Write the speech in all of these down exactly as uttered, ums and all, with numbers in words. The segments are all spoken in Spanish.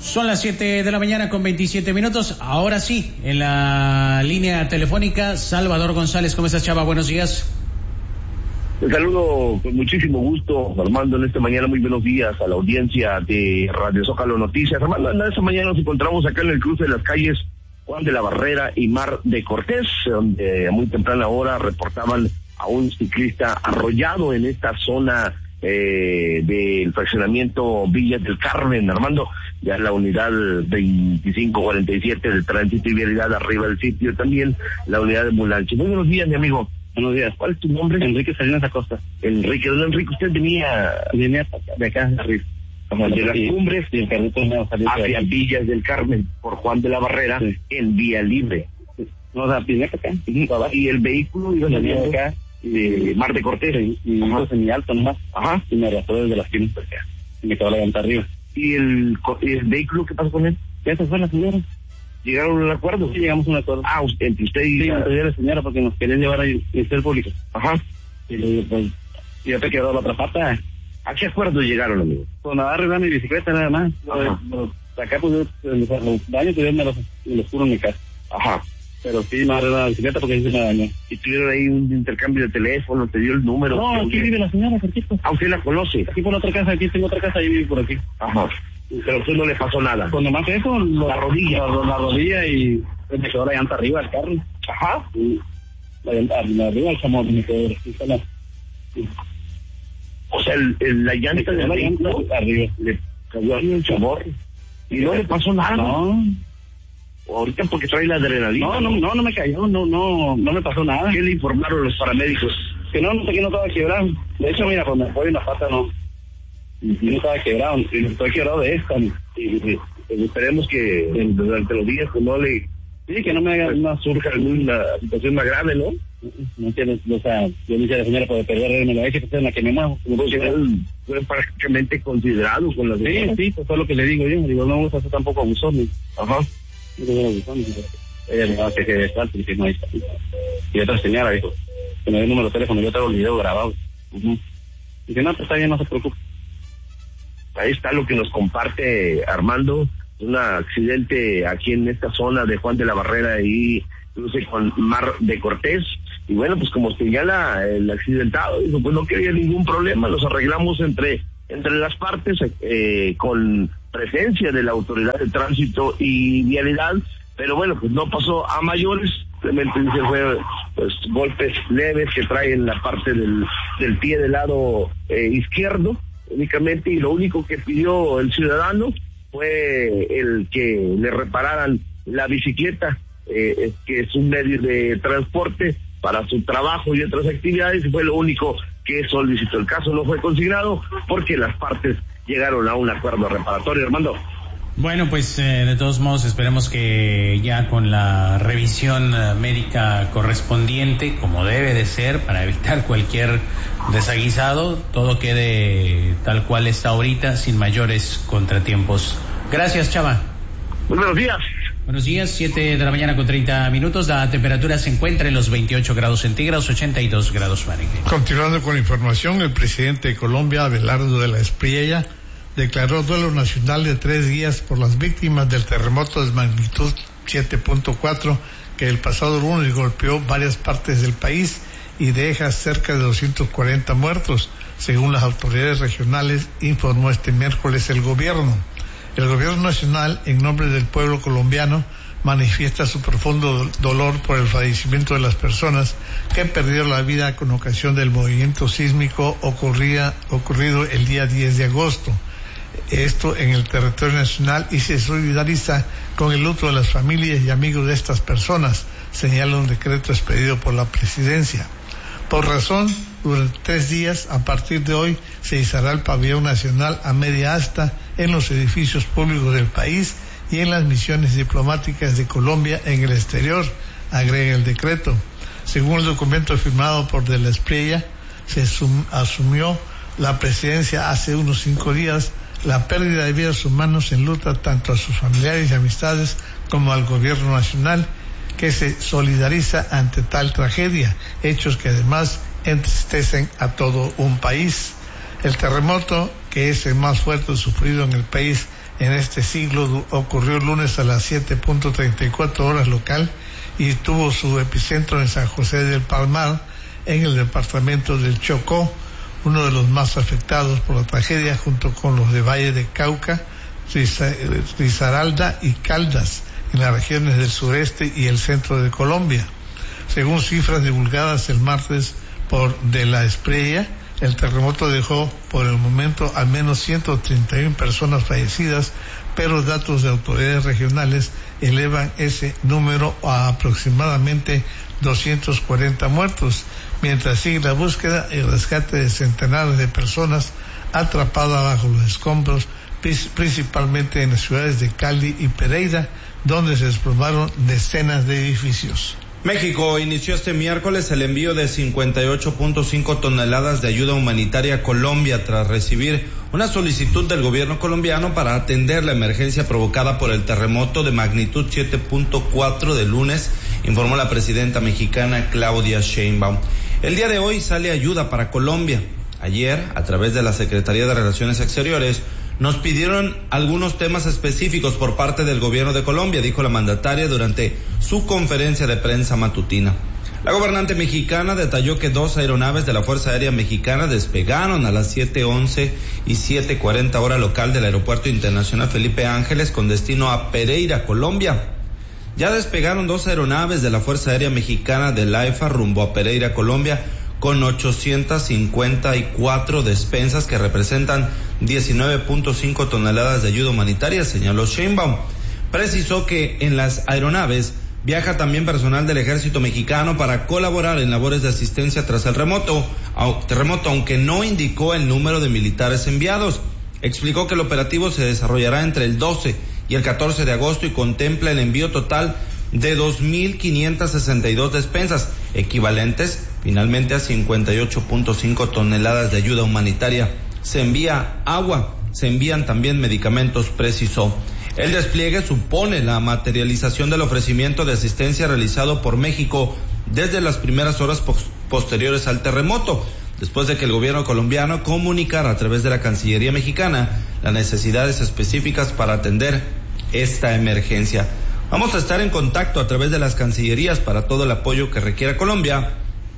Son las siete de la mañana con veintisiete minutos. Ahora sí, en la línea telefónica, Salvador González. ¿Cómo estás, Chava? Buenos días. Te saludo con muchísimo gusto, Armando, en esta mañana. Muy buenos días a la audiencia de Radio Zócalo Noticias. Armando, en esta mañana nos encontramos acá en el cruce de las calles Juan de la Barrera y Mar de Cortés, donde a muy temprana hora reportaban a un ciclista arrollado en esta zona eh, del fraccionamiento Villas del Carmen. Armando, ya la unidad veinticinco cuarenta y siete del tránsito y vialidad arriba del sitio, también la unidad de ambulancia. Muy buenos días, mi amigo. Buenos días. ¿Cuál es tu nombre? Enrique Salinas Acosta. Enrique, don Enrique, usted venía... Venía de acá, de arriba. Como de las cumbres, y el carrito me salió hacia Villas del Carmen, por Juan de la Barrera, sí, en vía libre. Sí. No, o sea, venía acá. Y el vehículo iba venía acá, de Mar de Cortés. Sí, y iba en mi alto nomás. Ajá. Y me arrastró desde la esquina para acá. Y me quedó la llanta arriba. ¿Y el, el vehículo qué pasó con él? Ya se fue la señora. ¿Llegaron a un acuerdo? Sí, llegamos a un acuerdo. Ah, entre usted y... Sí, entre la señora, porque nos querían llevar al Ministerio Público. Ajá. Y le digo, pues, yo te quedó la otra pata. ¿A qué acuerdo llegaron, amigo? Pues nada, arreglar mi bicicleta nada más. Ajá. Los, acá, pues, los, los daños que me los, me los curo en mi casa. Ajá. Pero sí, me arregló la bicicleta porque sí se me dañó. ¿Y tuvieron ahí un intercambio de teléfono? ¿Te dio el número? No, aquí vive la señora, cerquito. Ah, ¿usted la conoce? Aquí por la otra casa, aquí tengo otra casa y vive por aquí. Ajá. Pero a usted no le pasó nada. Pues nomás eso, lo, la rodilla. La, la rodilla y pues, me quedó la llanta arriba del carro. Ajá. Y la llanta la arriba del chamorro me quedó la... Sí. O sea, el, el, la llanta de la llanta arriba. Le cayó arriba el chamorro. ¿Y no le pasó nada? No. Ahorita porque trae la adrenalina. No, no, no, no me cayó, no, no, no me pasó nada. ¿Qué le informaron los paramédicos? Que no, no sé que no estaba quebrado. De hecho, mira, cuando me fue en la pata no. Y no estaba quebrado, y estoy quebrado de esta. Y, y, y, y esperemos que en, durante los días que no le... Sí, que no me haga no surja alguna situación más grave, ¿no? No entiendes, o sea, yo le dije a la señora para perderme la leche, que es en la que me muevo. Pues él fue prácticamente considerado con la señora. Sí, sí, pues fue lo que le digo yo. Digo, no vamos a hacer tampoco abusón. Ajá. No tengo abusón. Ella me va a que se salte y dice, no, ahí está. Y otra señora dijo, que me dé el número de teléfono, yo traigo el video grabado. Uh-huh. Dice, no, pues está bien, no se preocupe. Ahí está lo que nos comparte Armando, un accidente aquí en esta zona de Juan de la Barrera y cruce con Mar de Cortés. Y bueno, pues como señala el accidentado, dijo, pues no quería ningún problema, los arreglamos entre entre las partes eh, con presencia de la autoridad de tránsito y vialidad, pero bueno, pues no pasó a mayores, simplemente dice fue pues golpes leves que traen la parte del, del pie del lado eh, izquierdo únicamente, y lo único que pidió el ciudadano fue el que le repararan la bicicleta, eh, que es un medio de transporte para su trabajo y otras actividades, y fue lo único que solicitó. El caso no fue consignado porque las partes llegaron a un acuerdo reparatorio. Armando. Bueno, pues eh, de todos modos esperemos que ya con la revisión eh, médica correspondiente, como debe de ser, para evitar cualquier desaguisado, todo quede tal cual está ahorita, sin mayores contratiempos. Gracias, Chava. Muy buenos días. Buenos días, siete de la mañana con treinta minutos. La temperatura se encuentra en los veintiocho grados centígrados, ochenta y dos grados Fahrenheit. Continuando con la información, el presidente de Colombia, Abelardo de la Espriella, declaró duelo nacional de tres días por las víctimas del terremoto de magnitud siete punto cuatro que el pasado lunes golpeó varias partes del país y deja cerca de doscientos cuarenta muertos, según las autoridades regionales, informó este miércoles el gobierno. El gobierno nacional, en nombre del pueblo colombiano, manifiesta su profundo dolor por el fallecimiento de las personas que perdieron la vida con ocasión del movimiento sísmico ocurría, ocurrido el día diez de agosto. Esto en el territorio nacional, y se solidariza con el luto de las familias y amigos de estas personas, señala un decreto expedido por la presidencia. Por razón, durante tres días, a partir de hoy, se izará el pabellón nacional a media asta en los edificios públicos del país y en las misiones diplomáticas de Colombia en el exterior, agrega el decreto. Según el documento firmado por De la Espriella, se sum, asumió la presidencia hace unos cinco días la pérdida de vidas humanas en luta tanto a sus familiares y amistades como al gobierno nacional, que se solidariza ante tal tragedia, hechos que además entristecen a todo un país. El terremoto que es el más fuerte sufrido en el país en este siglo, ocurrió el lunes a las siete punto treinta y cuatro horas local y tuvo su epicentro en San José del Palmar, en el departamento del Chocó, uno de los más afectados por la tragedia, junto con los de Valle de Cauca, Risaralda y Caldas, en las regiones del sureste y el centro de Colombia. Según cifras divulgadas el martes por De la Espriella, el terremoto dejó por el momento al menos ciento treinta y una personas fallecidas, pero datos de autoridades regionales elevan ese número a aproximadamente doscientos cuarenta muertos, mientras sigue la búsqueda y rescate de centenares de personas atrapadas bajo los escombros, principalmente en las ciudades de Cali y Pereira, donde se desplomaron decenas de edificios. México inició este miércoles el envío de cincuenta y ocho punto cinco toneladas de ayuda humanitaria a Colombia tras recibir una solicitud del gobierno colombiano para atender la emergencia provocada por el terremoto de magnitud siete punto cuatro de lunes, informó la presidenta mexicana Claudia Sheinbaum. El día de hoy sale ayuda para Colombia. Ayer, a través de la Secretaría de Relaciones Exteriores, nos pidieron algunos temas específicos por parte del gobierno de Colombia, dijo la mandataria durante su conferencia de prensa matutina. La gobernante mexicana detalló que dos aeronaves de la Fuerza Aérea Mexicana despegaron a las siete once y siete cuarenta hora local del Aeropuerto Internacional Felipe Ángeles con destino a Pereira, Colombia. Ya despegaron dos aeronaves de la Fuerza Aérea Mexicana del AIFA rumbo a Pereira, Colombia, con ochocientas cincuenta y cuatro despensas que representan diecinueve punto cinco toneladas de ayuda humanitaria, señaló Sheinbaum. Precisó que en las aeronaves viaja también personal del Ejército Mexicano para colaborar en labores de asistencia tras el remoto, terremoto, aunque no indicó el número de militares enviados. Explicó que el operativo se desarrollará entre el doce y el catorce de agosto y contempla el envío total de dos mil quinientas sesenta y dos despensas, equivalentes finalmente a cincuenta y ocho punto cinco toneladas de ayuda humanitaria. Se envía agua, se envían también medicamentos, precisó. El despliegue supone la materialización del ofrecimiento de asistencia realizado por México desde las primeras horas pos- posteriores al terremoto, después de que el gobierno colombiano comunicara a través de la Cancillería mexicana las necesidades específicas para atender esta emergencia. Vamos a estar en contacto a través de las cancillerías para todo el apoyo que requiera Colombia,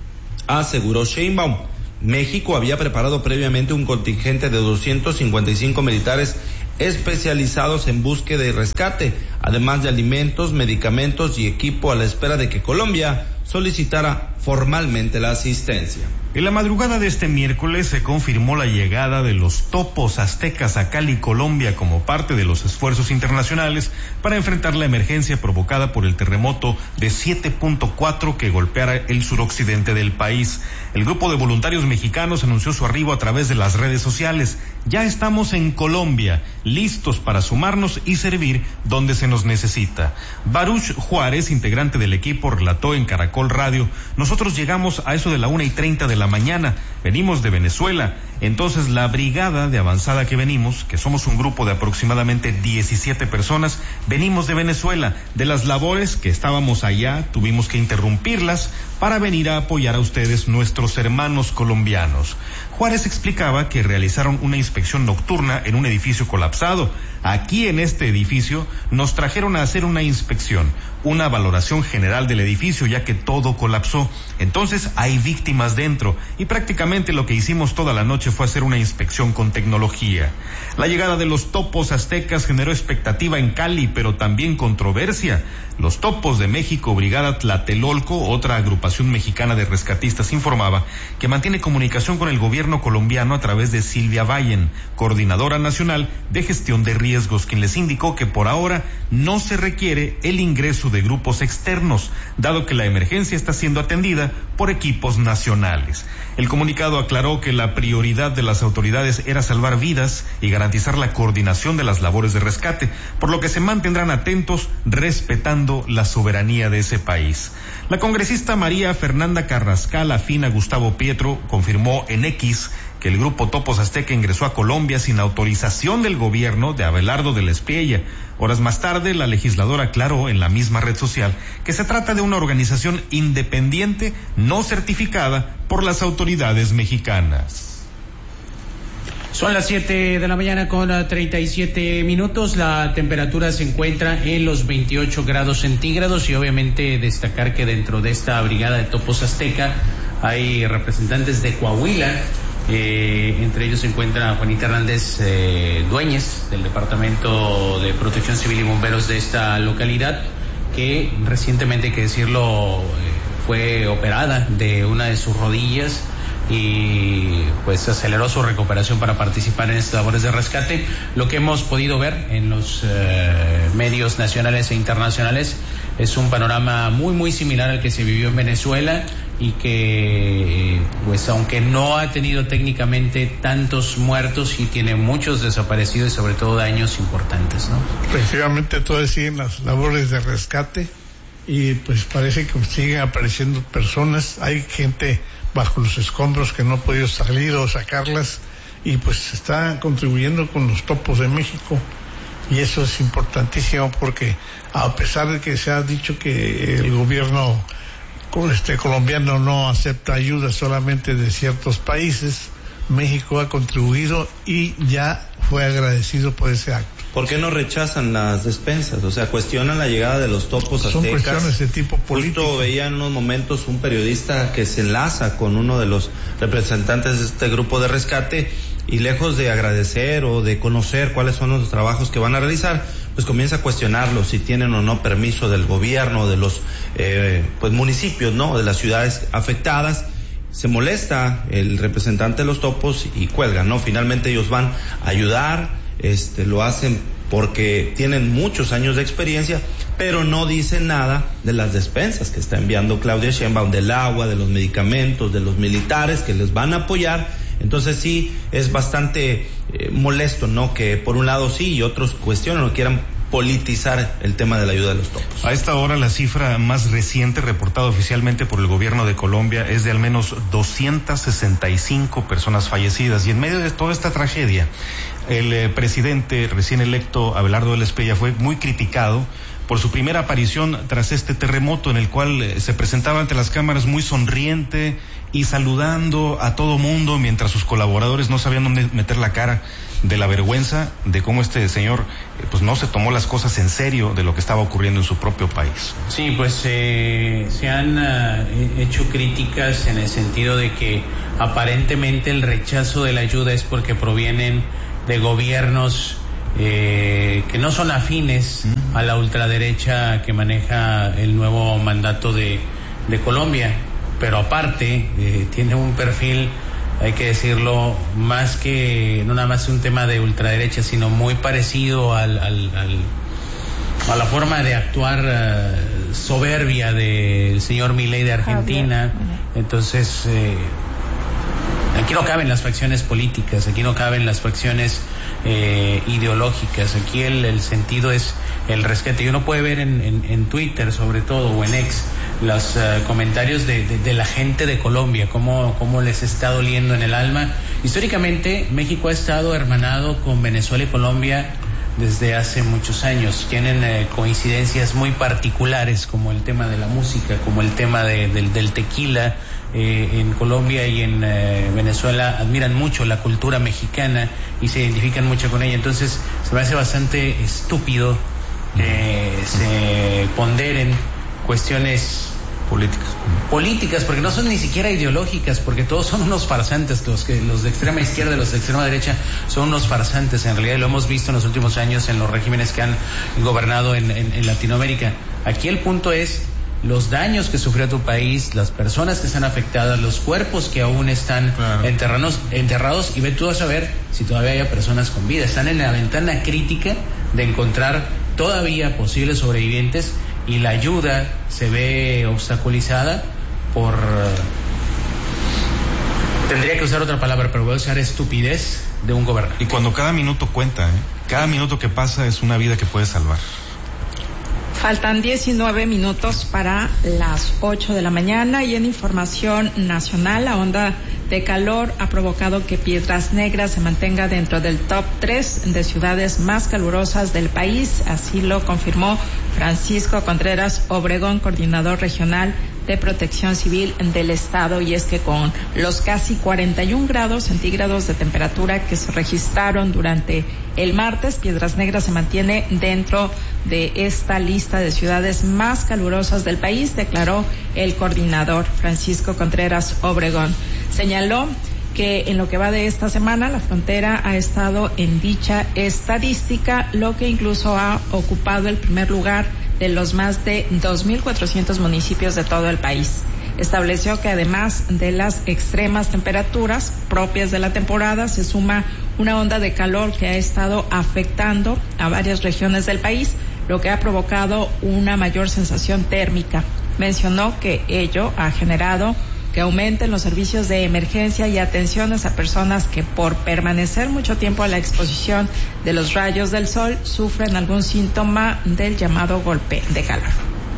aseguró Sheinbaum. México había preparado previamente un contingente de doscientos cincuenta y cinco militares especializados en búsqueda y rescate, además de alimentos, medicamentos y equipo a la espera de que Colombia solicitara formalmente la asistencia. En la madrugada de este miércoles se confirmó la llegada de los topos aztecas a Cali, Colombia, como parte de los esfuerzos internacionales para enfrentar la emergencia provocada por el terremoto de siete punto cuatro que golpeara el suroccidente del país. El grupo de voluntarios mexicanos anunció su arribo a través de las redes sociales. Ya estamos en Colombia, listos para sumarnos y servir donde se nos necesita. Baruch Juárez, integrante del equipo, relató en Caracol Radio: nosotros llegamos a eso de la una y treinta de la mañana, venimos de Venezuela, entonces la brigada de avanzada que venimos, que somos un grupo de aproximadamente diecisiete personas, venimos de Venezuela, de las labores que estábamos allá, tuvimos que interrumpirlas para venir a apoyar a ustedes, nuestros hermanos colombianos. Juárez explicaba que realizaron una inspección nocturna en un edificio colapsado. Aquí en este edificio nos trajeron a hacer una inspección, una valoración general del edificio, ya que todo colapsó. Entonces hay víctimas dentro y prácticamente lo que hicimos toda la noche fue hacer una inspección con tecnología. La llegada de los topos aztecas generó expectativa en Cali, pero también controversia. Los Topos de México, Brigada Tlatelolco, otra agrupación mexicana de rescatistas, informaba que mantiene comunicación con el gobierno colombiano a través de Silvia Vallen, coordinadora nacional de gestión de riesgos, quien les indicó que por ahora no se requiere el ingreso de grupos externos, dado que la emergencia está siendo atendida por equipos nacionales. El comunicado aclaró que la prioridad de las autoridades era salvar vidas y garantizar la coordinación de las labores de rescate, por lo que se mantendrán atentos respetando la soberanía de ese país. La congresista María Fernanda Carrascal, afín a Gustavo Pietro, confirmó en X que el grupo Topos Azteca ingresó a Colombia sin autorización del gobierno de Abelardo de la Espriella. Horas más tarde, la legisladora aclaró en la misma red social que se trata de una organización independiente no certificada por las autoridades mexicanas. Son las siete de la mañana con treinta y siete minutos. La temperatura se encuentra en los veintiocho grados centígrados y obviamente destacar que dentro de esta brigada de topos azteca hay representantes de Coahuila. Eh, entre ellos se encuentra Juanita Hernández eh, Dueñez, del Departamento de Protección Civil y Bomberos de esta localidad, que recientemente, hay que decirlo, eh, fue operada de una de sus rodillas y pues aceleró su recuperación para participar en estas labores de rescate. Lo que hemos podido ver en los eh, medios nacionales e internacionales es un panorama muy muy similar al que se vivió en Venezuela y que pues aunque no ha tenido técnicamente tantos muertos, sí tiene muchos desaparecidos y sobre todo daños importantes, ¿no? Efectivamente, todavía siguen las labores de rescate y pues parece que siguen apareciendo personas. Hay gente bajo los escombros que no ha podido salir o sacarlas y pues está contribuyendo con los topos de México, y eso es importantísimo porque a pesar de que se ha dicho que el gobierno este colombiano no acepta ayuda solamente de ciertos países, México ha contribuido y ya fue agradecido por ese acto. ¿Por qué no rechazan las despensas? O sea, cuestionan la llegada de los topos aztecas. Son cuestiones de tipo político. Justo veía en unos momentos un periodista que se enlaza con uno de los representantes de este grupo de rescate y lejos de agradecer o de conocer cuáles son los trabajos que van a realizar, pues comienza a cuestionarlos si tienen o no permiso del gobierno, de los eh, pues municipios, ¿no? De las ciudades afectadas. Se molesta el representante de los topos y cuelgan, ¿no? Finalmente ellos van a ayudar. Este, lo hacen porque tienen muchos años de experiencia, pero no dicen nada de las despensas que está enviando Claudia Sheinbaum, del agua, de los medicamentos, de los militares que les van a apoyar. Entonces sí, es bastante eh, molesto, ¿no? Que por un lado sí y otros cuestionan o quieran politizar el tema de la ayuda de los topos. A esta hora, la cifra más reciente reportada oficialmente por el gobierno de Colombia es de al menos doscientas sesenta y cinco personas fallecidas, y en medio de toda esta tragedia, el eh, presidente recién electo Abelardo de la Espriella fue muy criticado por su primera aparición tras este terremoto, en el cual eh, se presentaba ante las cámaras muy sonriente y saludando a todo mundo, mientras sus colaboradores no sabían dónde meter la cara de la vergüenza de cómo este señor eh, pues no se tomó las cosas en serio de lo que estaba ocurriendo en su propio país. Sí, pues eh, se han uh, hecho críticas en el sentido de que aparentemente el rechazo de la ayuda es porque provienen de gobiernos eh, que no son afines uh-huh. a la ultraderecha que maneja el nuevo mandato de, de Colombia, pero aparte eh, tiene un perfil, hay que decirlo, más que no nada más un tema de ultraderecha, sino muy parecido al, al, al a la forma de actuar uh, soberbia del señor Milei de Argentina. Entonces eh, aquí no caben las facciones políticas, aquí no caben las facciones eh, ideológicas, aquí el, el sentido es el rescate. Y uno puede ver en, en, en Twitter sobre todo o en X los uh, comentarios de, de, de la gente de Colombia, cómo, cómo les está doliendo en el alma. Históricamente México ha estado hermanado con Venezuela y Colombia desde hace muchos años. Tienen eh, coincidencias muy particulares, como el tema de la música, como el tema de, del, del tequila. Eh, en Colombia y en eh, Venezuela admiran mucho la cultura mexicana y se identifican mucho con ella. Entonces se me hace bastante estúpido que se ponderen cuestiones políticas políticas porque no son ni siquiera ideológicas, porque todos son unos farsantes. Los que los de extrema izquierda y los de extrema derecha son unos farsantes en realidad, y lo hemos visto en los últimos años en los regímenes que han gobernado en, en, en Latinoamérica. Aquí el punto es los daños que sufrió tu país, las personas que están afectadas, los cuerpos que aún están claro. enterrados, enterrados y ve tú a saber si todavía hay personas con vida. Están en la ventana crítica de encontrar todavía posibles sobrevivientes, y la ayuda se ve obstaculizada por, tendría que usar otra palabra, pero voy a usar estupidez de un gobernante. Y cuando cada minuto cuenta, ¿eh? Cada minuto que pasa es una vida que puede salvar. Faltan diecinueve minutos para las ocho de la mañana, y en información nacional, la onda de calor ha provocado que Piedras Negras se mantenga dentro del top tres de ciudades más calurosas del país. Así lo confirmó Francisco Contreras Obregón, coordinador regional de Protección Civil del Estado, y es que con los casi cuarenta y un grados centígrados de temperatura que se registraron durante el martes, Piedras Negras se mantiene dentro de esta lista de ciudades más calurosas del país, declaró el coordinador Francisco Contreras Obregón. Señaló que en lo que va de esta semana la frontera ha estado en dicha estadística, lo que incluso ha ocupado el primer lugar de los más de dos mil cuatrocientos municipios de todo el país. Estableció que además de las extremas temperaturas propias de la temporada, se suma una onda de calor que ha estado afectando a varias regiones del país, lo que ha provocado una mayor sensación térmica. Mencionó que ello ha generado que aumenten los servicios de emergencia y atenciones a personas que por permanecer mucho tiempo a la exposición de los rayos del sol sufren algún síntoma del llamado golpe de calor.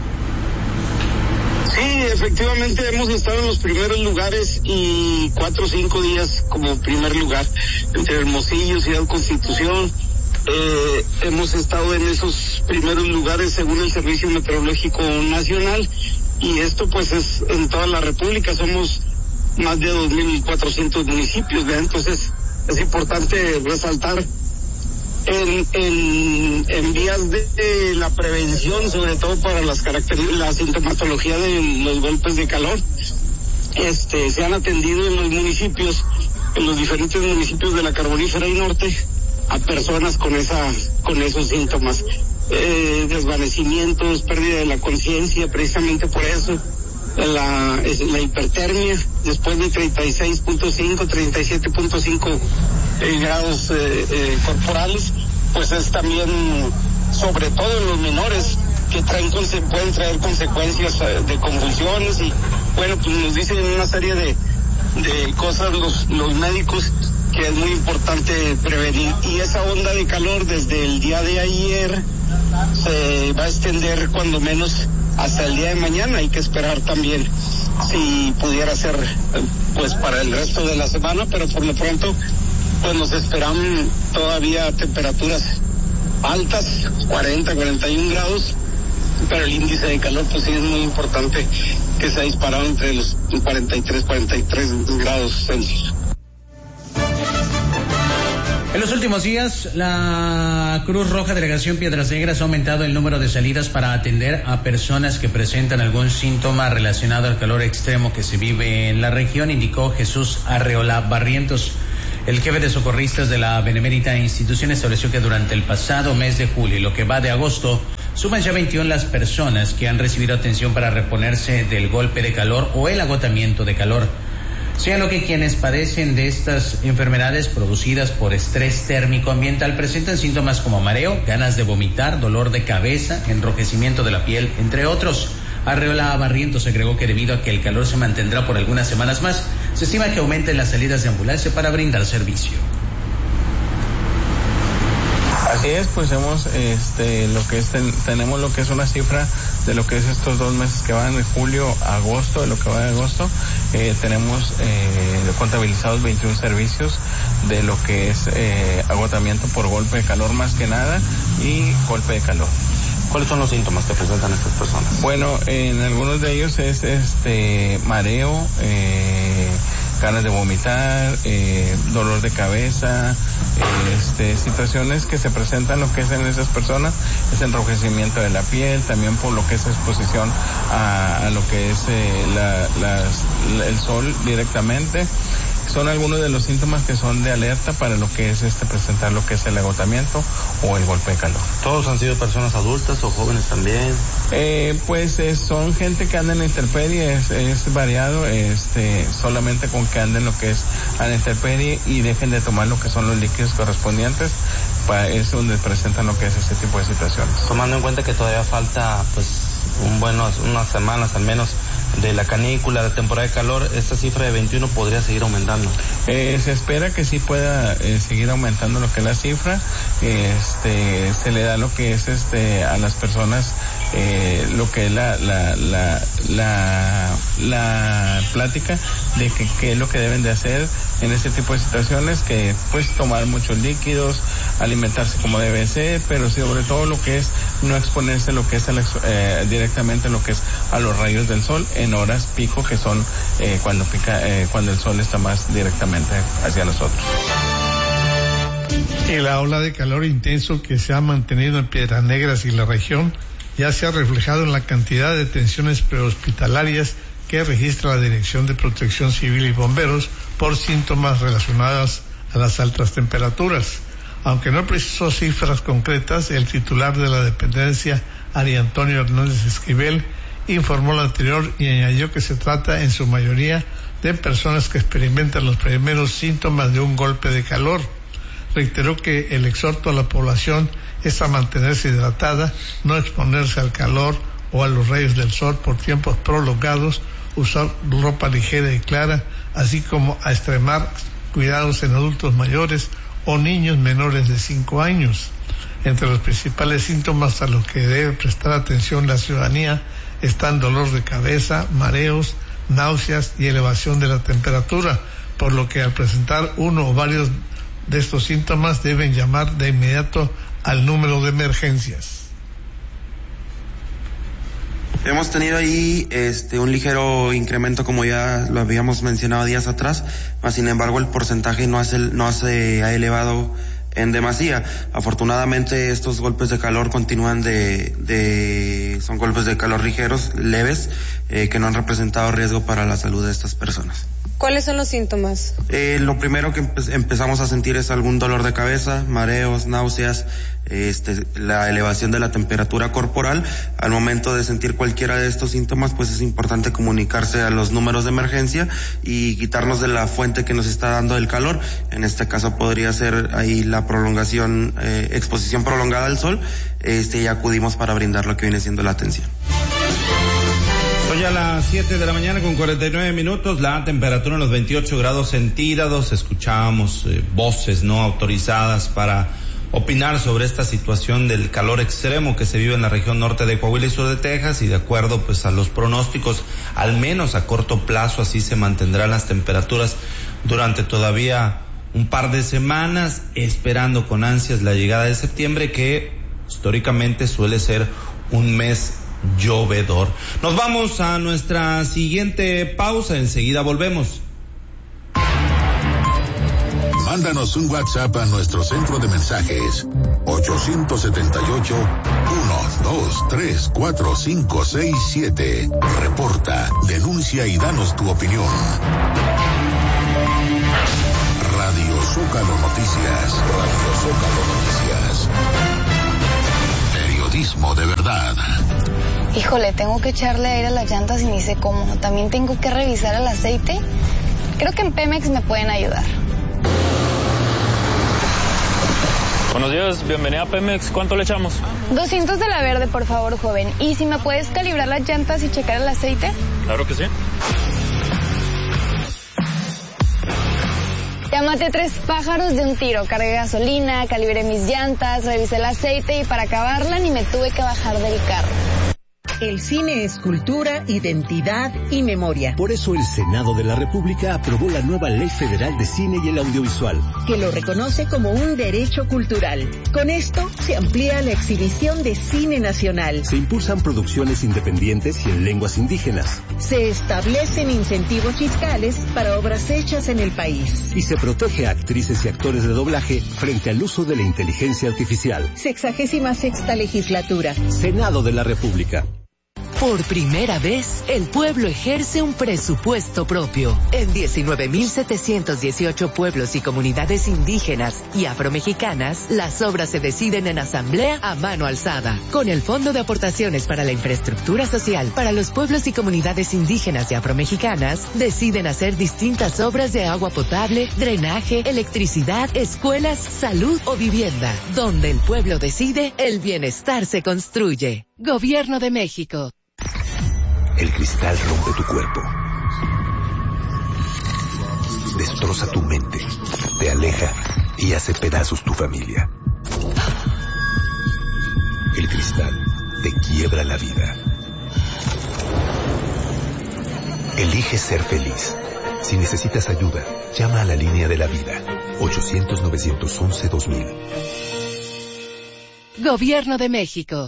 Sí, efectivamente hemos estado en los primeros lugares y cuatro o cinco días como primer lugar entre Hermosillo, Ciudad Constitución. Eh, hemos estado en esos primeros lugares según el Servicio Meteorológico Nacional, y esto pues es en toda la República. Somos más de dos mil cuatrocientos municipios, ¿verdad? Entonces es importante resaltar en, en, en vías de, de la prevención, sobre todo para las características, la sintomatología de los golpes de calor. Este, se han atendido en los municipios, en los diferentes municipios de la Carbonífera y Norte, a personas con esa, con esos síntomas. Eh, desvanecimientos, pérdida de la conciencia, precisamente por eso, la, la hipertermia, después de treinta y seis punto cinco, treinta y siete punto cinco eh, grados eh, eh, corporales, pues es también, sobre todo en los menores, que traen, pueden traer consecuencias de convulsiones, y bueno, pues nos dicen una serie de, de cosas los, los médicos que es muy importante prevenir. Y esa onda de calor desde el día de ayer se va a extender cuando menos hasta el día de mañana. Hay que esperar también si pudiera ser pues para el resto de la semana, pero por lo pronto pues nos esperan todavía temperaturas altas, cuarenta, cuarenta y un grados, pero el índice de calor pues sí es muy importante, que se ha disparado entre los cuarenta y tres, cuarenta y tres grados Celsius. En los últimos días, la Cruz Roja Delegación Piedras Negras ha aumentado el número de salidas para atender a personas que presentan algún síntoma relacionado al calor extremo que se vive en la región, indicó Jesús Arreola Barrientos. El jefe de socorristas de la benemérita institución estableció que durante el pasado mes de julio y lo que va de agosto, suman ya veintiuna las personas que han recibido atención para reponerse del golpe de calor o el agotamiento de calor. Señaló que quienes padecen de estas enfermedades producidas por estrés térmico ambiental presentan síntomas como mareo, ganas de vomitar, dolor de cabeza, enrojecimiento de la piel, entre otros. Arreola Barrientos agregó que debido a que el calor se mantendrá por algunas semanas más, se estima que aumenten las salidas de ambulancia para brindar servicio. Así es, pues hemos, este, lo que es, ten, tenemos lo que es una cifra de lo que es estos dos meses que van de julio a agosto, de lo que va de agosto, eh, tenemos eh, contabilizados veintiún servicios de lo que es eh, agotamiento por golpe de calor más que nada y golpe de calor. ¿Cuáles son los síntomas que presentan estas personas? Bueno, en algunos de ellos es este mareo, eh, ganas de vomitar, eh, dolor de cabeza, este, situaciones que se presentan, lo que es en esas personas es enrojecimiento de la piel, también por lo que es exposición a, a lo que es eh, la, las, el sol directamente. Son algunos de los síntomas que son de alerta para lo que es este presentar lo que es el agotamiento o el golpe de calor. ¿Todos han sido personas adultas o jóvenes también? Eh, pues eh, son gente que anda en la intemperie, es, es variado, este, solamente con que anden lo que es a la intemperie y dejen de tomar lo que son los líquidos correspondientes, para, es donde presentan lo que es este tipo de situaciones. Tomando en cuenta que todavía falta pues un buenos, unas semanas al menos de la canícula, de temporada de calor, esta cifra de veintiuno podría seguir aumentando. Eh, se espera que sí pueda eh, seguir aumentando lo que es la cifra. Este, se le da lo que es este a las personas eh, lo que es la la la la, la plática de que qué es lo que deben de hacer en este tipo de situaciones, que pues tomar muchos líquidos, alimentarse como debe ser, pero sobre todo lo que es no exponerse lo que es el, eh, directamente lo que es a los rayos del sol en horas pico, que son eh, cuando pica eh, cuando el sol está más directamente hacia nosotros. Y la ola de calor intenso que se ha mantenido en Piedras Negras y la región ya se ha reflejado en la cantidad de detenciones prehospitalarias que registra la Dirección de Protección Civil y Bomberos por síntomas relacionados a las altas temperaturas. Aunque no precisó cifras concretas, el titular de la dependencia, Ari Antonio Hernández Esquivel, informó lo anterior y añadió que se trata en su mayoría de personas que experimentan los primeros síntomas de un golpe de calor. Reiteró que el exhorto a la población es a mantenerse hidratada, no exponerse al calor o a los rayos del sol por tiempos prolongados, usar ropa ligera y clara, así como a extremar cuidados en adultos mayores o niños menores de cinco años. Entre los principales síntomas a los que debe prestar atención la ciudadanía están dolor de cabeza, mareos, náuseas y elevación de la temperatura, por lo que al presentar uno o varios de estos síntomas deben llamar de inmediato al número de emergencias. Hemos tenido ahí este un ligero incremento, como ya lo habíamos mencionado días atrás, mas sin embargo el porcentaje no, hace, no se ha elevado en demasía. Afortunadamente estos golpes de calor continúan de, de son golpes de calor ligeros, leves, eh, que no han representado riesgo para la salud de estas personas. ¿Cuáles son los síntomas? Eh, lo primero que empe- empezamos a sentir es algún dolor de cabeza, mareos, náuseas, este, la elevación de la temperatura corporal. Al momento de sentir cualquiera de estos síntomas, pues es importante comunicarse a los números de emergencia y quitarnos de la fuente que nos está dando el calor. En este caso podría ser ahí la prolongación, eh, exposición prolongada al sol, este, y acudimos para brindar lo que viene siendo la atención. Hoy a las siete de la mañana con cuarenta y nueve minutos, la temperatura en los veintiocho grados centígrados. Escuchábamos eh, voces no autorizadas para opinar sobre esta situación del calor extremo que se vive en la región norte de Coahuila y sur de Texas, y de acuerdo pues a los pronósticos, al menos a corto plazo así se mantendrán las temperaturas durante todavía un par de semanas, esperando con ansias la llegada de septiembre, que históricamente suele ser un mes llovedor. Nos vamos a nuestra siguiente pausa, enseguida volvemos. Mándanos un WhatsApp a nuestro centro de mensajes ocho siete ocho, uno dos tres cuatro cinco seis siete. Reporta, denuncia y danos tu opinión. Radio Zócalo Noticias. Radio Zócalo Noticias. Periodismo de verdad. Híjole, tengo que echarle aire a las llantas y ni sé cómo. También tengo que revisar el aceite. Creo que en Pemex me pueden ayudar. Buenos días, bienvenida a Pemex. ¿Cuánto le echamos? doscientos de la verde, por favor, joven. ¿Y si me puedes calibrar las llantas y checar el aceite? Claro que sí. Ya maté tres pájaros de un tiro. Cargué gasolina, calibré mis llantas, revisé el aceite y para acabarla ni me tuve que bajar del carro. El cine es cultura, identidad y memoria. Por eso el Senado de la República aprobó la nueva Ley Federal de Cine y el Audiovisual, que lo reconoce como un derecho cultural. Con esto se amplía la exhibición de cine nacional. Se impulsan producciones independientes y en lenguas indígenas. Se establecen incentivos fiscales para obras hechas en el país. Y se protege a actrices y actores de doblaje frente al uso de la inteligencia artificial. Sexagésima sexta legislatura. Senado de la República. Por primera vez, el pueblo ejerce un presupuesto propio. En diecinueve mil setecientos dieciocho pueblos y comunidades indígenas y afromexicanas, las obras se deciden en asamblea a mano alzada. Con el Fondo de Aportaciones para la Infraestructura Social para los pueblos y comunidades indígenas y afromexicanas, deciden hacer distintas obras de agua potable, drenaje, electricidad, escuelas, salud o vivienda. Donde el pueblo decide, el bienestar se construye. Gobierno de México. El cristal rompe tu cuerpo, destroza tu mente, te aleja y hace pedazos tu familia. El cristal te quiebra la vida. Elige ser feliz. Si necesitas ayuda, llama a la línea de la vida. ochocientos, novecientos once, dos mil. Gobierno de México.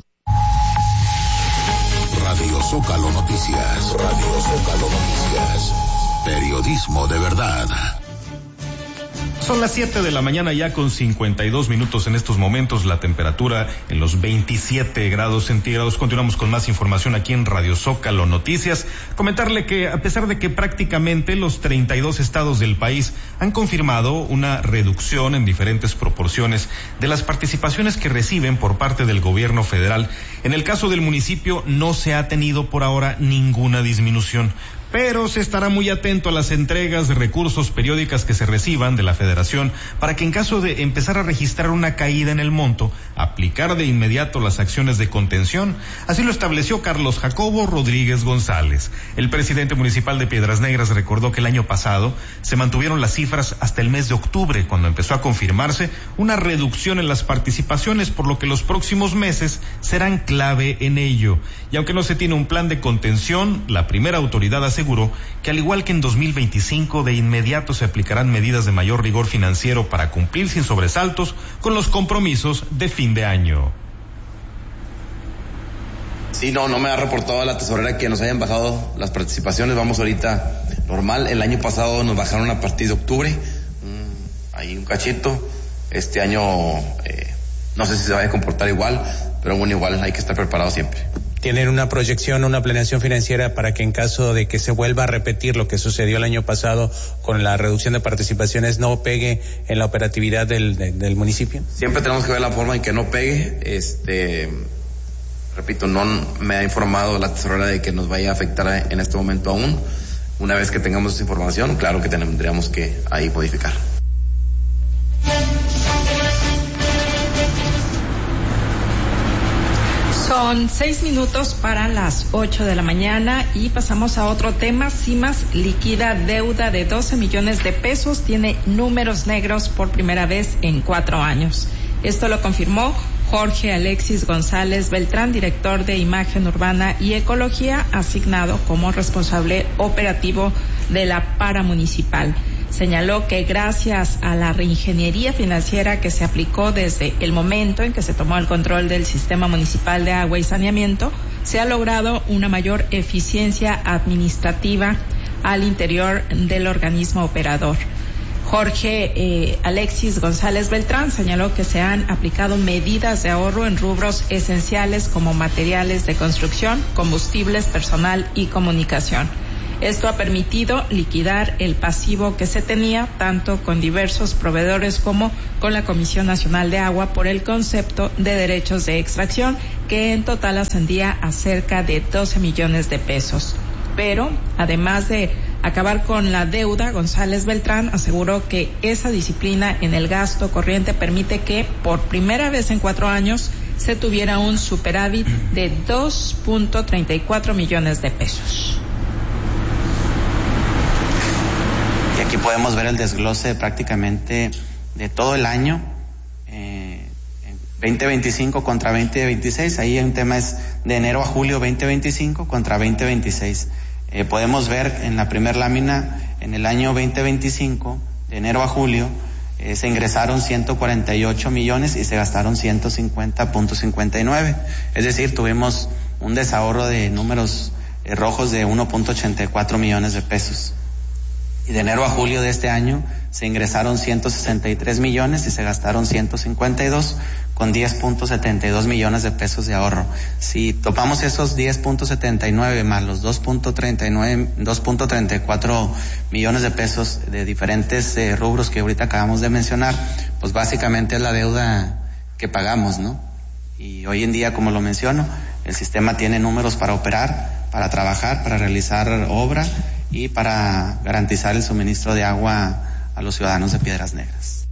Radio Zócalo Noticias. Radio Zócalo Noticias. Periodismo de verdad. Son las siete de la mañana ya con cincuenta y dos minutos en estos momentos, la temperatura en los veintisiete grados centígrados. Continuamos con más información aquí en Radio Zócalo Noticias. Comentarle que a pesar de que prácticamente los treinta y dos estados del país han confirmado una reducción en diferentes proporciones de las participaciones que reciben por parte del gobierno federal, en el caso del municipio no se ha tenido por ahora ninguna disminución. Pero se estará muy atento a las entregas de recursos periódicas que se reciban de la Federación para que en caso de empezar a registrar una caída en el monto, aplicar de inmediato las acciones de contención. Así lo estableció Carlos Jacobo Rodríguez González. El presidente municipal de Piedras Negras recordó que el año pasado se mantuvieron las cifras hasta el mes de octubre, cuando empezó a confirmarse una reducción en las participaciones, por lo que los próximos meses serán clave en ello. Y aunque no se tiene un plan de contención, la primera autoridad aseguró que al igual que en dos mil veinticinco, de inmediato se aplicarán medidas de mayor rigor financiero para cumplir sin sobresaltos con los compromisos de fin de año. Sí, no, no me ha reportado a la tesorera que nos hayan bajado las participaciones. Vamos ahorita normal. El año pasado nos bajaron a partir de octubre. Mm, ahí un cachito. Este año eh, no sé si se vaya a comportar igual, pero bueno, igual hay que estar preparado siempre. ¿Tienen una proyección, una planeación financiera para que en caso de que se vuelva a repetir lo que sucedió el año pasado con la reducción de participaciones no pegue en la operatividad del, de, del municipio? Siempre tenemos que ver la forma en que no pegue. Este, repito, no me ha informado la tesorera de que nos vaya a afectar en este momento aún. Una vez que tengamos esa información, claro que tendríamos que ahí modificar. Son seis minutos para las ocho de la mañana y pasamos a otro tema. CIMAS liquida deuda de doce millones de pesos, tiene números negros por primera vez en cuatro años. Esto lo confirmó Jorge Alexis González Beltrán, director de Imagen Urbana y Ecología, asignado como responsable operativo de la paramunicipal. Señaló que gracias a la reingeniería financiera que se aplicó desde el momento en que se tomó el control del sistema municipal de agua y saneamiento, se ha logrado una mayor eficiencia administrativa al interior del organismo operador. Jorge eh, Alexis González Beltrán señaló que se han aplicado medidas de ahorro en rubros esenciales como materiales de construcción, combustibles, personal y comunicación. Esto ha permitido liquidar el pasivo que se tenía tanto con diversos proveedores como con la Comisión Nacional de Agua por el concepto de derechos de extracción, que en total ascendía a cerca de doce millones de pesos. Pero, además de acabar con la deuda, González Beltrán aseguró que esa disciplina en el gasto corriente permite que, por primera vez en cuatro años, se tuviera un superávit de dos punto treinta y cuatro millones de pesos. Y aquí podemos ver el desglose prácticamente de todo el año, eh, veinte veinticinco contra veinte veintiséis, ahí un tema es de enero a julio veinte veinticinco contra veinte veintiséis. Eh, podemos ver en la primera lámina, en el año veinte veinticinco, de enero a julio, eh, se ingresaron ciento cuarenta y ocho millones y se gastaron ciento cincuenta punto cincuenta y nueve. Es decir, tuvimos un desahorro de números eh, rojos de uno punto ochenta y cuatro millones de pesos. Y de enero a julio de este año se ingresaron ciento sesenta y tres millones y se gastaron ciento cincuenta y dos, con diez punto setenta y dos millones de pesos de ahorro. Si topamos esos diez punto setenta y nueve más los dos punto treinta y nueve, dos punto treinta y cuatro millones de pesos de diferentes eh, rubros que ahorita acabamos de mencionar, pues básicamente es la deuda que pagamos, ¿no? Y hoy en día, como lo menciono, el sistema tiene números para operar, para trabajar, para realizar obra y para garantizar el suministro de agua a los ciudadanos de Piedras Negras.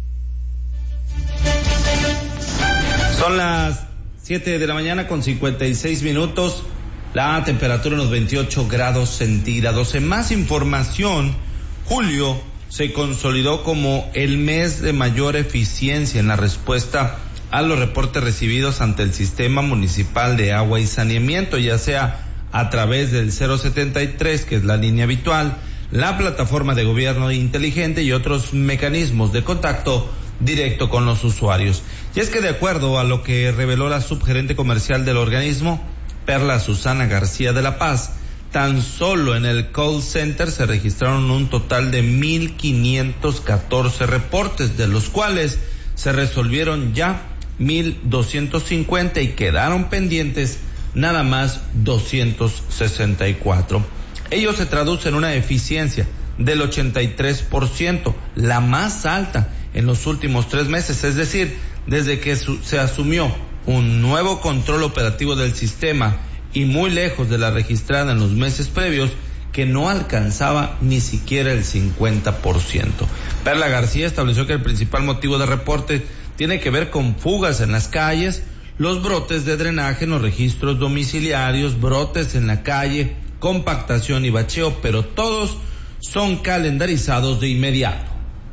Son las siete de la mañana con cincuenta y seis minutos, la temperatura en los veintiocho grados centígrados. En más información, julio se consolidó como el mes de mayor eficiencia en la respuesta a los reportes recibidos ante el Sistema Municipal de Agua y Saneamiento, ya sea a través del cero setenta y tres, que es la línea habitual, la plataforma de gobierno inteligente y otros mecanismos de contacto directo con los usuarios. Y es que de acuerdo a lo que reveló la subgerente comercial del organismo, Perla Susana García de la Paz, tan solo en el call center se registraron un total de mil quinientos catorce reportes, de los cuales se resolvieron ya mil doscientos cincuenta y quedaron pendientes nada más doscientos sesenta y cuatro. Ello se traduce en una eficiencia del ochenta y tres por ciento, la más alta en los últimos tres meses, es decir, desde que su, se asumió un nuevo control operativo del sistema y muy lejos de la registrada en los meses previos, que no alcanzaba ni siquiera el cincuenta por ciento. Perla García estableció que el principal motivo de reporte tiene que ver con fugas en las calles, los brotes de drenaje en los registros domiciliarios, brotes en la calle, compactación y bacheo, pero todos son calendarizados de inmediato.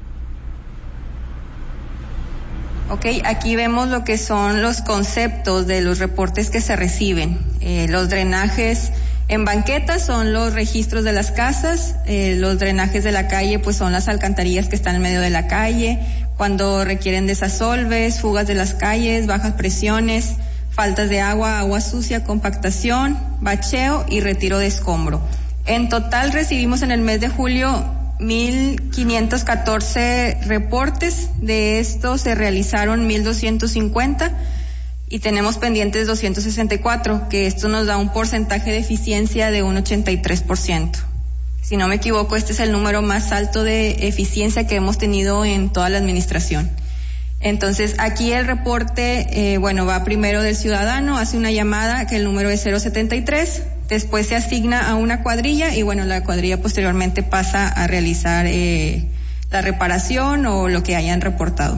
Ok, aquí vemos lo que son los conceptos de los reportes que se reciben. Eh, los drenajes en banquetas son los registros de las casas, eh, los drenajes de la calle pues son las alcantarillas que están en medio de la calle, cuando requieren desasolves, fugas de las calles, bajas presiones, faltas de agua, agua sucia, compactación, bacheo y retiro de escombro. En total recibimos en el mes de julio mil quinientos catorce reportes, de estos se realizaron mil doscientos cincuenta y tenemos pendientes doscientos sesenta y cuatro, que esto nos da un porcentaje de eficiencia de un ochenta y tres por ciento. Si no me equivoco, este es el número más alto de eficiencia que hemos tenido en toda la administración. Entonces, aquí el reporte, eh, bueno, va primero del ciudadano, hace una llamada, que el número es cero setenta y tres, después se asigna a una cuadrilla y bueno, la cuadrilla posteriormente pasa a realizar eh, la reparación o lo que hayan reportado.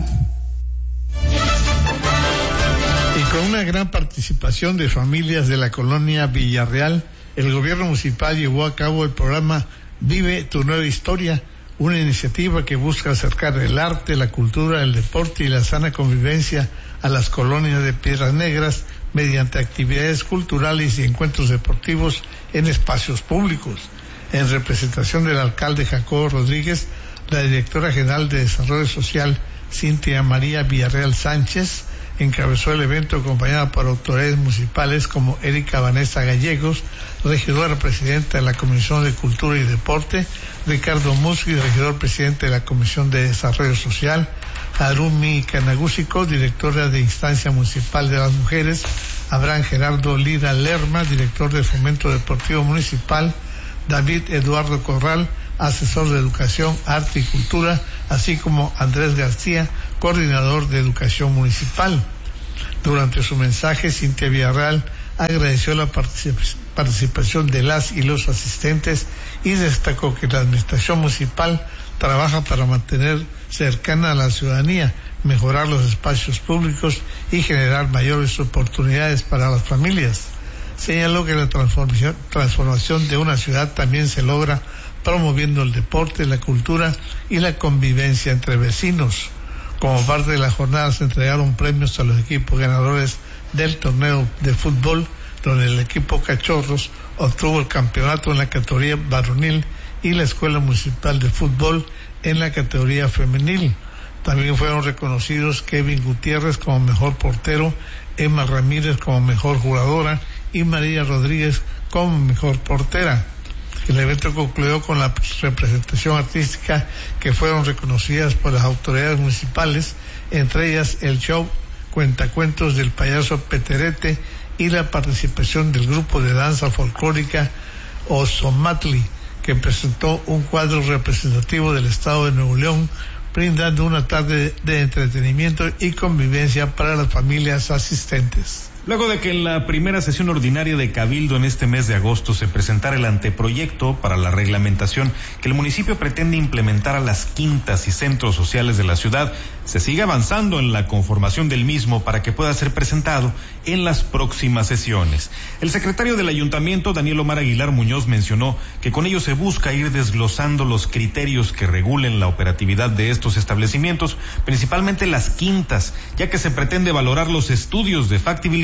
Y con una gran participación de familias de la colonia Villarreal, el gobierno municipal llevó a cabo el programa Vive tu Nueva Historia, una iniciativa que busca acercar el arte, la cultura, el deporte y la sana convivencia a las colonias de Piedras Negras mediante actividades culturales y encuentros deportivos en espacios públicos. En representación del alcalde Jacobo Rodríguez, la directora general de Desarrollo Social, Cintia María Villarreal Sánchez, encabezó el evento acompañada por autoridades municipales como Erika Vanessa Gallegos, regidora presidenta de la Comisión de Cultura y Deporte, Ricardo Musqui, regidor presidente de la Comisión de Desarrollo Social, Arumi Canagúsico, directora de Instancia Municipal de las Mujeres, Abraham Gerardo Lira Lerma, director de Fomento Deportivo Municipal, David Eduardo Corral, asesor de Educación, Arte y Cultura, así como Andrés García, coordinador de Educación Municipal. Durante su mensaje, Cintia Villarreal agradeció la particip- participación de las y los asistentes y destacó que la administración municipal trabaja para mantener cercana a la ciudadanía, mejorar los espacios públicos y generar mayores oportunidades para las familias. Señaló que la transformación, transformación de una ciudad también se logra promoviendo el deporte, la cultura y la convivencia entre vecinos. Como parte de la jornada se entregaron premios a los equipos ganadores del torneo de fútbol, donde el equipo Cachorros obtuvo el campeonato en la categoría varonil y la Escuela Municipal de Fútbol en la categoría femenil. También fueron reconocidos Kevin Gutiérrez como mejor portero, Emma Ramírez como mejor jugadora y María Rodríguez como mejor portera. El evento concluyó con la representación artística que fueron reconocidas por las autoridades municipales, entre ellas el show Cuentacuentos del payaso Peterete y la participación del grupo de danza folclórica Osomatli, que presentó un cuadro representativo del estado de Nuevo León, brindando una tarde de entretenimiento y convivencia para las familias asistentes. Luego de que en la primera sesión ordinaria de Cabildo en este mes de agosto se presentara el anteproyecto para la reglamentación que el municipio pretende implementar a las quintas y centros sociales de la ciudad, se sigue avanzando en la conformación del mismo para que pueda ser presentado en las próximas sesiones. El secretario del Ayuntamiento, Daniel Omar Aguilar Muñoz, mencionó que con ello se busca ir desglosando los criterios que regulen la operatividad de estos establecimientos, principalmente las quintas, ya que se pretende valorar los estudios de factibilidad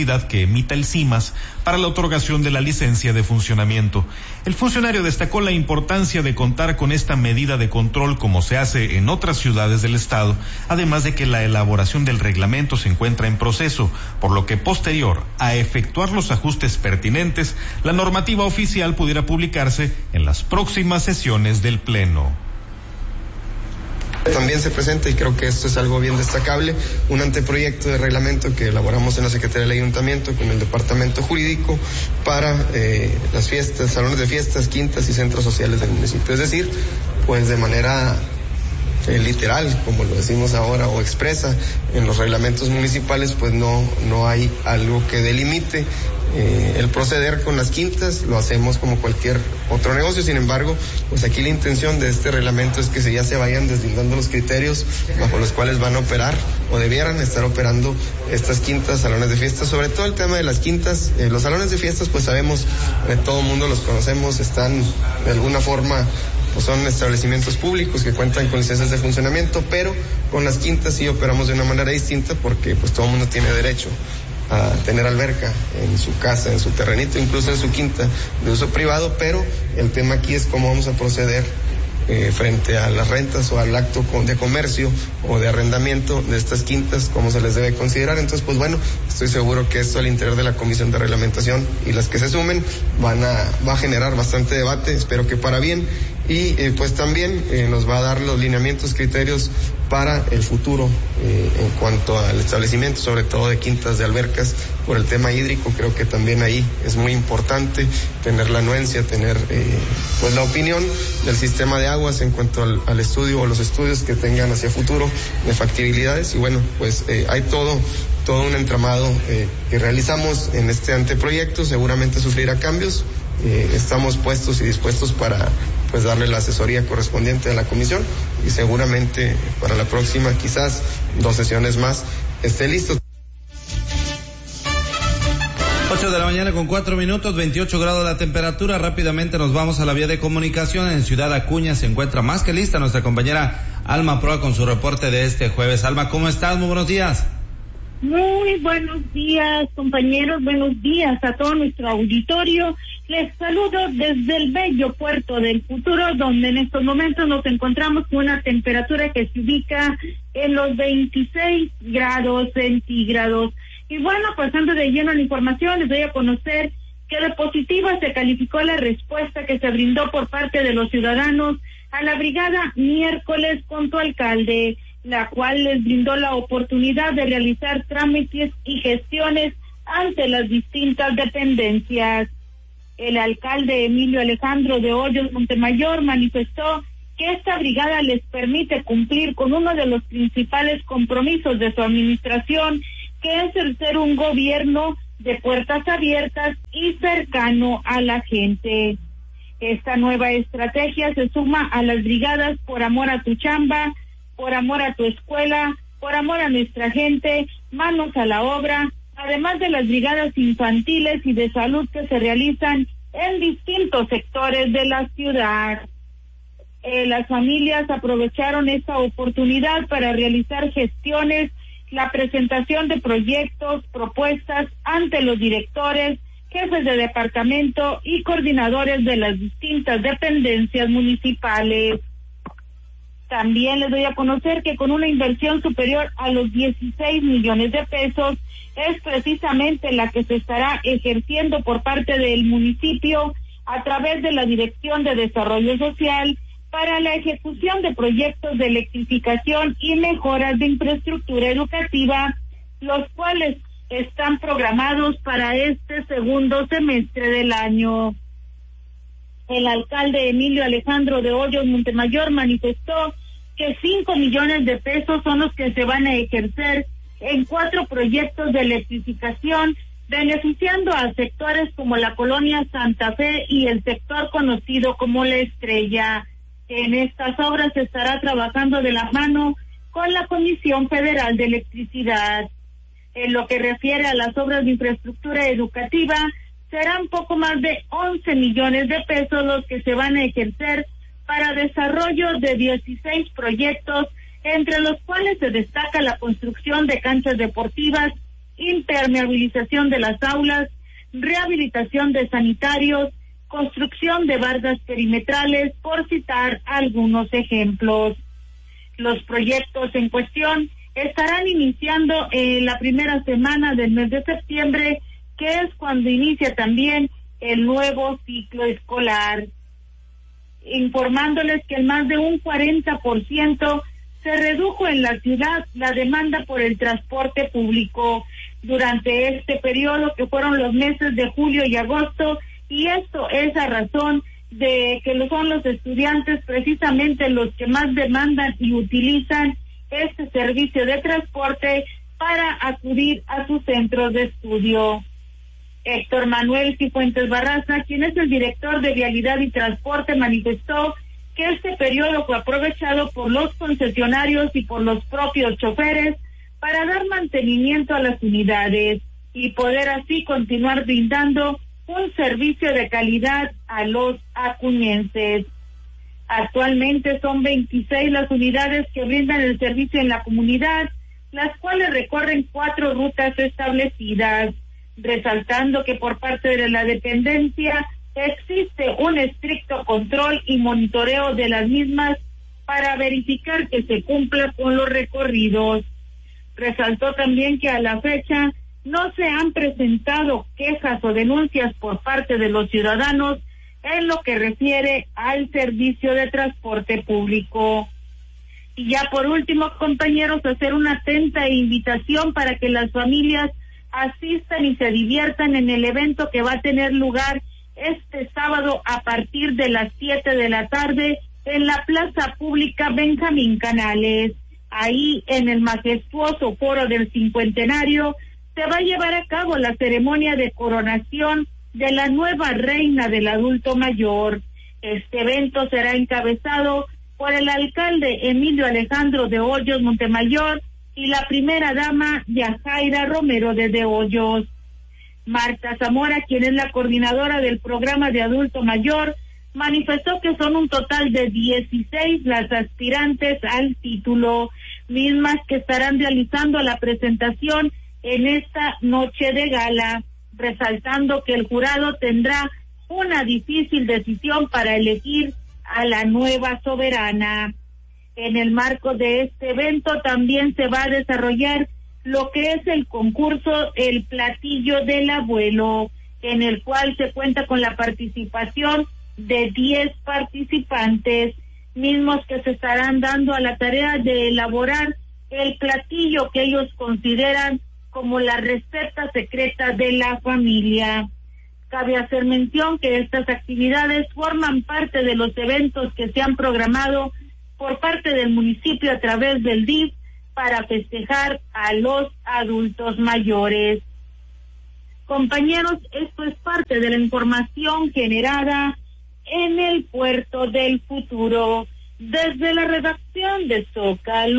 autoridad que emita el CIMAS para la otorgación de la licencia de funcionamiento. El funcionario destacó la importancia de contar con esta medida de control como se hace en otras ciudades del estado, además de que la elaboración del reglamento se encuentra en proceso, por lo que posterior a efectuar los ajustes pertinentes, la normativa oficial pudiera publicarse en las próximas sesiones del Pleno. También se presenta, y creo que esto es algo bien destacable, un anteproyecto de reglamento que elaboramos en la Secretaría del Ayuntamiento con el Departamento Jurídico para eh, las fiestas, salones de fiestas, quintas y centros sociales del municipio. Es decir, pues de manera eh, literal, como lo decimos ahora, o expresa en los reglamentos municipales, pues no, no hay algo que delimite Eh, el proceder con las quintas. Lo hacemos como cualquier otro negocio. Sin embargo, pues aquí la intención de este reglamento es que se ya se vayan deslindando los criterios bajo los cuales van a operar o debieran estar operando estas quintas, salones de fiestas. Sobre todo el tema de las quintas, eh, los salones de fiestas, pues sabemos, eh, todo el mundo los conocemos, están de alguna forma, pues son establecimientos públicos que cuentan con licencias de funcionamiento, pero con las quintas sí operamos de una manera distinta porque pues todo el mundo tiene derecho a tener alberca en su casa, en su terrenito, incluso en su quinta de uso privado, pero el tema aquí es cómo vamos a proceder eh, frente a las rentas o al acto de comercio o de arrendamiento de estas quintas, cómo se les debe considerar. Entonces, pues bueno, estoy seguro que esto al interior de la Comisión de Reglamentación y las que se sumen van a, va a generar bastante debate, espero que para bien, y eh, pues también eh, nos va a dar los lineamientos, criterios para el futuro eh, en cuanto al establecimiento, sobre todo de quintas, de albercas, por el tema hídrico. Creo que también ahí es muy importante tener la anuencia, tener eh, pues la opinión del sistema de aguas en cuanto al, al estudio o los estudios que tengan hacia futuro de factibilidades. Y bueno, pues eh, hay todo todo un entramado eh, que realizamos en este anteproyecto. Seguramente sufrirá cambios. Eh, estamos puestos y dispuestos para pues darle la asesoría correspondiente a la comisión, y seguramente para la próxima, quizás dos sesiones más, esté listo. ocho de la mañana con cuatro minutos, veintiocho grados la temperatura. Rápidamente nos vamos a la vía de comunicación. En Ciudad Acuña se encuentra más que lista nuestra compañera Alma Proa con su reporte de este jueves. Alma, ¿cómo estás? Muy buenos días. Muy buenos días, compañeros, buenos días a todo nuestro auditorio. Les saludo desde el bello puerto del futuro, donde en estos momentos nos encontramos con una temperatura que se ubica en los veintiséis grados centígrados. Y bueno, pasando de lleno a la información, les doy a conocer que de positiva se calificó la respuesta que se brindó por parte de los ciudadanos a la brigada miércoles con tu alcalde, la cual les brindó la oportunidad de realizar trámites y gestiones ante las distintas dependencias. El alcalde Emilio Alejandro de Hoyos Montemayor manifestó que esta brigada les permite cumplir con uno de los principales compromisos de su administración, que es el ser un gobierno de puertas abiertas y cercano a la gente. Esta nueva estrategia se suma a las brigadas Por Amor a tu Chamba, Por Amor a tu Escuela, Por Amor a nuestra gente, Manos a la Obra, además de las brigadas infantiles y de salud que se realizan en distintos sectores de la ciudad. Eh, las familias aprovecharon esta oportunidad para realizar gestiones, la presentación de proyectos, propuestas ante los directores, jefes de departamento y coordinadores de las distintas dependencias municipales. También les doy a conocer que con una inversión superior a los dieciséis millones de pesos es precisamente la que se estará ejerciendo por parte del municipio a través de la Dirección de Desarrollo Social para la ejecución de proyectos de electrificación y mejoras de infraestructura educativa, los cuales están programados para este segundo semestre del año. El alcalde Emilio Alejandro de Hoyos Montemayor manifestó que cinco millones de pesos son los que se van a ejercer en cuatro proyectos de electrificación, beneficiando a sectores como la colonia Santa Fe y el sector conocido como La Estrella. En estas obras se estará trabajando de la mano con la Comisión Federal de Electricidad. En lo que refiere a las obras de infraestructura educativa, serán poco más de once millones de pesos los que se van a ejercer para desarrollo de dieciséis proyectos, entre los cuales se destaca la construcción de canchas deportivas impermeabilización de las aulas, rehabilitación de sanitarios, construcción de bardas perimetrales, por citar algunos ejemplos. Los proyectos en cuestión estarán iniciando en la primera semana del mes de septiembre, que es cuando inicia también el nuevo ciclo escolar. Informándoles que en más de un cuarenta por ciento se redujo en la ciudad la demanda por el transporte público durante este periodo, que fueron los meses de julio y agosto, y esto es a razón de que son los estudiantes precisamente los que más demandan y utilizan este servicio de transporte para acudir a sus centros de estudio. Héctor Manuel Cifuentes Barraza, quien es el director de Vialidad y Transporte, manifestó que este periodo fue aprovechado por los concesionarios y por los propios choferes para dar mantenimiento a las unidades y poder así continuar brindando un servicio de calidad a los acuñenses. Actualmente son veintiséis las unidades que brindan el servicio en la comunidad, las cuales recorren cuatro rutas establecidas, resaltando que por parte de la dependencia existe un estricto control y monitoreo de las mismas para verificar que se cumpla con los recorridos. Resaltó también que a la fecha no se han presentado quejas o denuncias por parte de los ciudadanos en lo que refiere al servicio de transporte público. Y ya por último, compañeros, hacer una atenta invitación para que las familias asistan y se diviertan en el evento que va a tener lugar este sábado a partir de las siete de la tarde en la Plaza Pública Benjamín Canales. Ahí en el majestuoso foro del cincuentenario se va a llevar a cabo la ceremonia de coronación de la nueva reina del adulto mayor. Este evento será encabezado por el alcalde Emilio Alejandro de Hoyos Montemayor y la primera dama Yajaira Romero de De Hoyos. Marta Zamora, quien es la coordinadora del programa de adulto mayor, manifestó que son un total de dieciséis las aspirantes al título, mismas que estarán realizando la presentación en esta noche de gala, resaltando que el jurado tendrá una difícil decisión para elegir a la nueva soberana. En el marco de este evento también se va a desarrollar lo que es el concurso El Platillo del Abuelo, en el cual se cuenta con la participación de diez participantes, mismos que se estarán dando a la tarea de elaborar el platillo que ellos consideran como la receta secreta de la familia. Cabe hacer mención que estas actividades forman parte de los eventos que se han programado por parte del municipio a través del D I F para festejar a los adultos mayores. Compañeros, esto es parte de la información generada en el Puerto del Futuro. Desde la redacción de Zócalo